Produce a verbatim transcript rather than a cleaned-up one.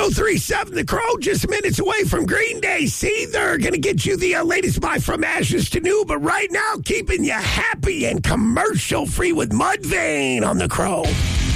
oh three seven The Crow, just minutes away from Green Day. See, they're going to get you the uh, latest buy from ashes to new, but right now, keeping you happy and commercial-free with Mudvayne on The Crow.